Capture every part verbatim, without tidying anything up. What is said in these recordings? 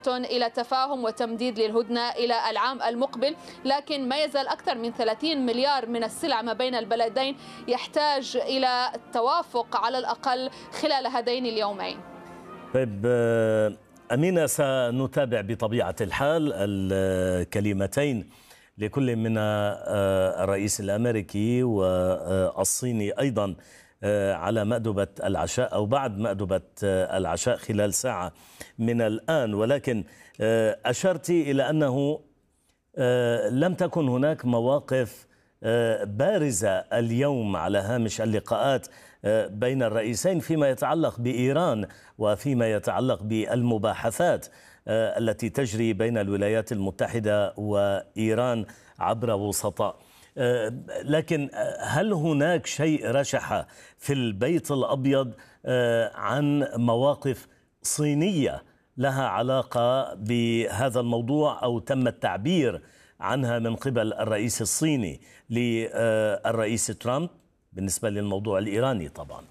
إلى تفاهم وتمديد للهدنة إلى العام المقبل، لكن ما يزال أكثر من ثلاثين مليار من السلع ما بين البلدين يحتاج إلى التوافق على الأقل خلال هذين اليومين. طيب أمينة، سنتابع بطبيعة الحال الكلمتين لكل من الرئيس الأمريكي والصيني أيضا على مأدبة العشاء أو بعد مأدبة العشاء خلال ساعة من الآن، ولكن أشرت إلى أنه لم تكن هناك مواقف بارزة اليوم على هامش اللقاءات بين الرئيسين فيما يتعلق بإيران وفيما يتعلق بالمباحثات التي تجري بين الولايات المتحدة وإيران عبر وسطاء. لكن هل هناك شيء رشح في البيت الأبيض عن مواقف صينية لها علاقة بهذا الموضوع أو تم التعبير عنها من قبل الرئيس الصيني للرئيس ترامب بالنسبة للموضوع الإيراني؟ طبعا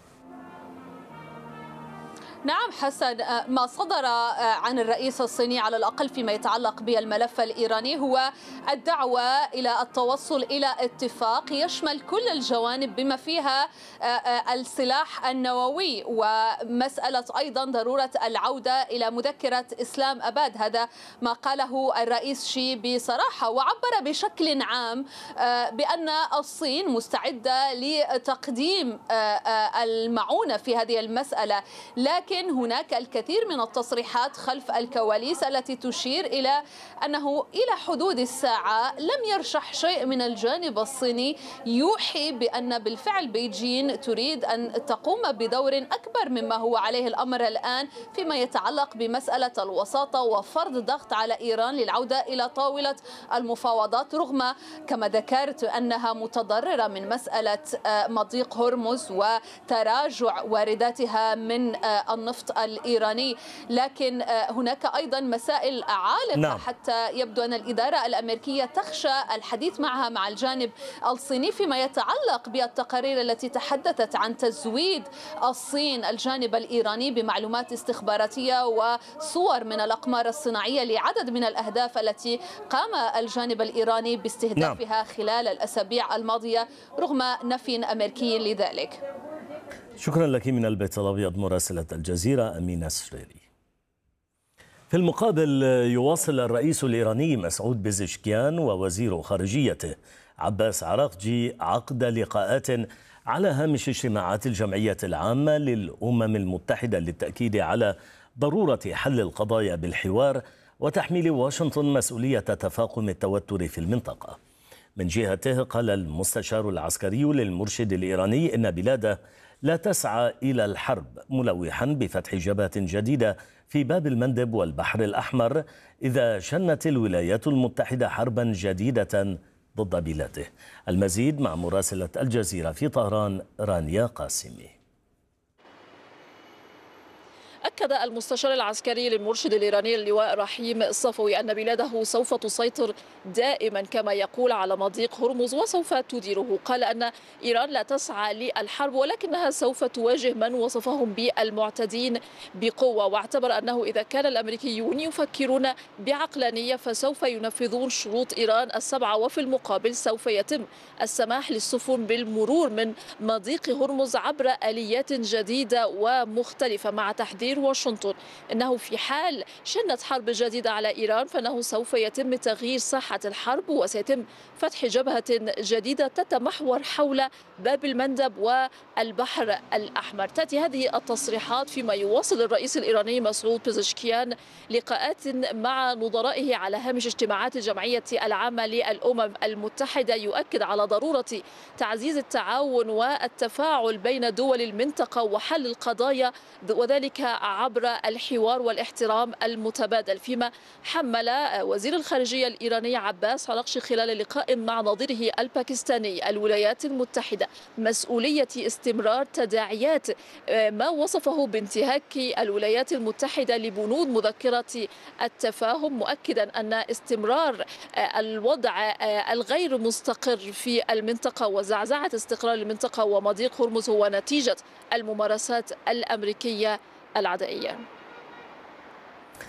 نعم حسن، ما صدر عن الرئيس الصيني على الأقل فيما يتعلق بالملف الإيراني هو الدعوة إلى التوصل إلى اتفاق يشمل كل الجوانب بما فيها السلاح النووي، ومسألة أيضا ضرورة العودة إلى مذكرة إسلام أباد. هذا ما قاله الرئيس شي بصراحة، وعبر بشكل عام بأن الصين مستعدة لتقديم المعونة في هذه المسألة، لكن لكن هناك الكثير من التصريحات خلف الكواليس التي تشير إلى أنه إلى حدود الساعة لم يرشح شيء من الجانب الصيني يوحي بأن بالفعل بيجين تريد أن تقوم بدور أكبر مما هو عليه الأمر الآن فيما يتعلق بمسألة الوساطة وفرض ضغط على إيران للعودة إلى طاولة المفاوضات، رغم كما ذكرت أنها متضررة من مسألة مضيق هرمز وتراجع وارداتها من النفط الإيراني. لكن هناك أيضا مسائل عالقة. نعم. حتى يبدو أن الإدارة الأمريكية تخشى الحديث معها مع الجانب الصيني فيما يتعلق بالتقارير التي تحدثت عن تزويد الصين الجانب الإيراني بمعلومات استخباراتية وصور من الأقمار الصناعية لعدد من الأهداف التي قام الجانب الإيراني باستهدافها. نعم. خلال الأسابيع الماضية رغم نفي أمريكي لذلك. شكرا لك من البيت الأبيض مراسلة الجزيرة أمينة سريري. في المقابل يواصل الرئيس الإيراني مسعود بيزشكيان ووزير خارجيته عباس عراقجي عقد لقاءات على هامش اجتماعات الجمعية العامة للأمم المتحدة للتأكيد على ضرورة حل القضايا بالحوار وتحميل واشنطن مسؤولية تفاقم التوتر في المنطقة. من جهته قال المستشار العسكري للمرشد الإيراني إن بلاده لا تسعى إلى الحرب، ملوحا بفتح جبهة جديدة في باب المندب والبحر الأحمر إذا شنت الولايات المتحدة حربا جديدة ضد بلاده. المزيد مع مراسلة الجزيرة في طهران رانيا قاسمي. أكد المستشار العسكري للمرشد الإيراني اللواء رحيم الصفوي أن بلاده سوف تسيطر دائما كما يقول على مضيق هرمز وسوف تديره. قال أن إيران لا تسعى للحرب ولكنها سوف تواجه من وصفهم بالمعتدين بقوة، واعتبر أنه إذا كان الأمريكيون يفكرون بعقلانية فسوف ينفذون شروط إيران السبعة، وفي المقابل سوف يتم السماح للسفن بالمرور من مضيق هرمز عبر آليات جديدة ومختلفة، مع تحذير واشنطن أنه في حال شنت حرب جديدة على إيران فإنه سوف يتم تغيير ساحة الحرب وسيتم فتح جبهة جديدة تتمحور حول باب المندب والبحر الأحمر. تأتي هذه التصريحات فيما يواصل الرئيس الإيراني مسعود بيزشكيان لقاءات مع نظرائه على هامش اجتماعات الجمعية العامة للأمم المتحدة، يؤكد على ضرورة تعزيز التعاون والتفاعل بين دول المنطقة وحل القضايا وذلك عبر الحوار والاحترام المتبادل. فيما حمل وزير الخارجية الإيراني عباس عراقجي خلال لقاء مع نظيره الباكستاني الولايات المتحدة مسؤولية استمرار تداعيات ما وصفه بانتهاك الولايات المتحدة لبنود مذكرة التفاهم، مؤكدا أن استمرار الوضع الغير مستقر في المنطقة وزعزعة استقرار المنطقة ومضيق هرمز هو نتيجة الممارسات الأمريكية العدائية.